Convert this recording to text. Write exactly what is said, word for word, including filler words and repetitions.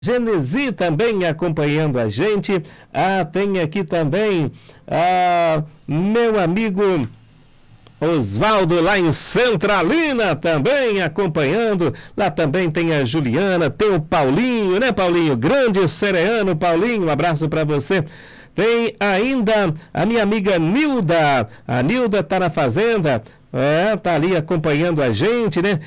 Genesi também acompanhando a gente. Ah, tem aqui também ah, meu amigo Osvaldo lá em Centralina também acompanhando. Lá também tem a Juliana, tem o Paulinho, né, Paulinho? Grande sereano, Paulinho, um abraço para você. Tem ainda a minha amiga Nilda. A Nilda tá na fazenda. É, tá ali acompanhando a gente, né?